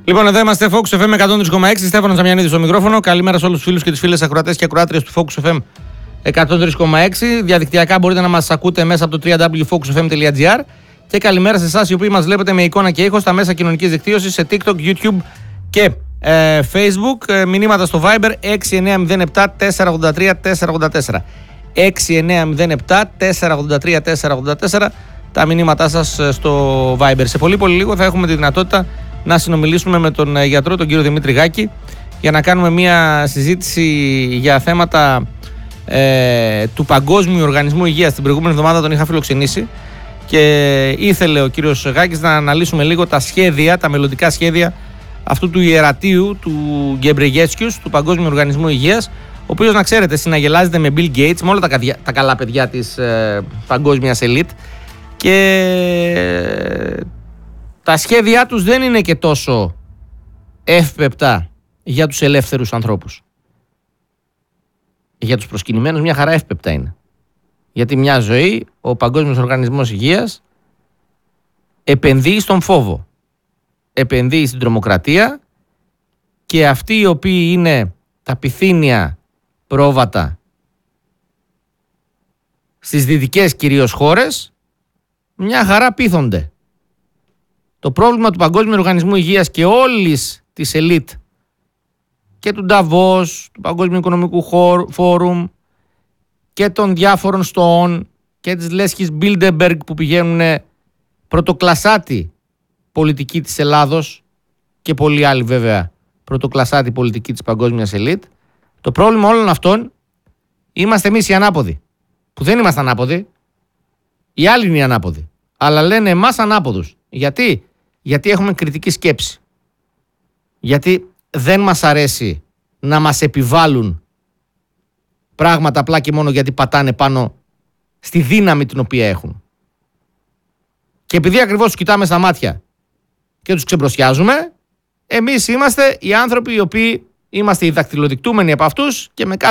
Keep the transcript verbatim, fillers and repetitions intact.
Λοιπόν, εδώ είμαστε Focus εφ εμ εκατόν τρία κόμμα έξι. Στέφανος Ζαμιανίδης στο μικρόφωνο. Καλημέρα σε όλους τους φίλους και τις φίλες ακροατές και ακροάτριες του Focus εφ εμ εκατόν τρία κόμμα έξι. Διαδικτυακά μπορείτε να μας ακούτε μέσα από το double-u double-u double-u τελεία focus f m τελεία g r. Και καλημέρα σε εσάς οι οποίοι μας βλέπετε με εικόνα και ήχο στα μέσα κοινωνικής δικτύωσης σε TikTok, YouTube και ε, Facebook. Ε, μηνύματα στο Viber έξι εννιά μηδέν επτά τέσσερα ογδόντα τρία τέσσερα ογδόντα τέσσερα. έξι εννιά μηδέν επτά τέσσερα ογδόντα τρία τέσσερα ογδόντα τέσσερα τα μηνύματά σας στο Viber. Σε πολύ πολύ λίγο θα έχουμε τη δυνατότητα να συνομιλήσουμε με τον γιατρό, τον κύριο Δημήτρη Γάκη, για να κάνουμε μια συζήτηση για θέματα ε, του Παγκόσμιου Οργανισμού Υγείας. Την προηγούμενη εβδομάδα τον είχα φιλοξενήσει και ήθελε ο κύριος Γάκης να αναλύσουμε λίγο τα σχέδια, τα μελλοντικά σχέδια αυτού του ιερατείου, του Γκεμπρεγέσκιους, του Παγκόσμιου Οργανισμού Υγείας, ο οποίος, να ξέρετε, συναγελάζεται με Bill Gates, με όλα τα, καδια, τα καλά παιδιά της ε, παγκόσμιας ελίτ, και τα σχέδιά τους δεν είναι και τόσο εύπεπτα για τους ελεύθερους ανθρώπους. Για τους προσκυνημένους μια χαρά εύπεπτα είναι. Γιατί μια ζωή ο Παγκόσμιος Οργανισμός Υγείας επενδύει στον φόβο, επενδύει στην τρομοκρατία, και αυτοί οι οποίοι είναι τα πυθύνια πρόβατα στις δυτικές κυρίως χώρες μια χαρά πείθονται. Το πρόβλημα του Παγκόσμιου Οργανισμού Υγείας και όλης της ελίτ και του Νταβός, του Παγκόσμιου Οικονομικού Φόρουμ και των διάφορων στοών και της λέσχης Bilderberg που πηγαίνουν πρωτοκλασάτη πολιτική της Ελλάδος και πολλοί άλλοι βέβαια πρωτοκλασάτη πολιτική της παγκόσμιας ελίτ, το πρόβλημα όλων αυτών είμαστε εμείς οι ανάποδοι, που δεν είμαστε ανάποδοι, οι άλλοι είναι οι ανάποδοι, αλλά λένε εμάς ανάποδους. Γιατί? Γιατί έχουμε κριτική σκέψη. Γιατί δεν μας αρέσει να μας επιβάλλουν πράγματα απλά και μόνο γιατί πατάνε πάνω στη δύναμη την οποία έχουν. Και επειδή ακριβώς τους κοιτάμε στα μάτια και τους ξεμπροσιάζουμε, εμείς είμαστε οι άνθρωποι οι οποίοι είμαστε οι δακτυλοδεικτούμενοι από αυτούς και με κάθε